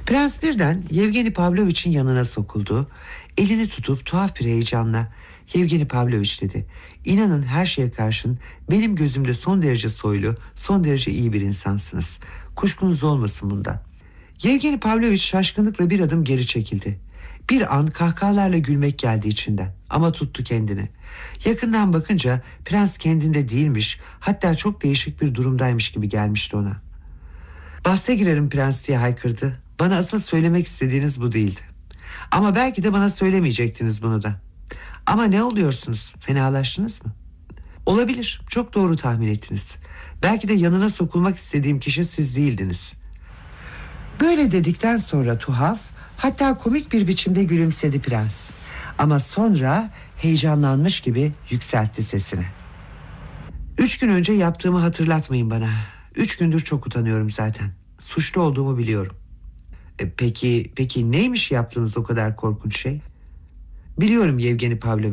Prens birden Yevgeni Pavloviç'in yanına sokuldu. Elini tutup tuhaf bir heyecanla "Yevgeni Pavloviç," dedi. "İnanın her şeye karşın benim gözümde son derece soylu, son derece iyi bir insansınız. Kuşkunuz olmasın bundan." Yevgeni Pavloviç şaşkınlıkla bir adım geri çekildi. Bir an kahkahalarla gülmek geldi içinden ama tuttu kendini. Yakından bakınca prens kendinde değilmiş, hatta çok değişik bir durumdaymış gibi gelmişti ona. "Bahse girerim prens," diye haykırdı. "Bana asıl söylemek istediğiniz bu değildi. Ama belki de bana söylemeyecektiniz bunu da. Ama ne oluyorsunuz? Fenalaştınız mı?" "Olabilir, çok doğru tahmin ettiniz. Belki de yanına sokulmak istediğim kişi siz değildiniz." Böyle dedikten sonra tuhaf, hatta komik bir biçimde gülümsedi prens. Ama sonra heyecanlanmış gibi yükseltti sesini. "3 gün önce yaptığımı hatırlatmayın bana. 3 gündür çok utanıyorum zaten. Suçlu olduğumu biliyorum." Peki neymiş yaptığınız o kadar korkunç şey?" "Biliyorum Yevgeni Pavlovich.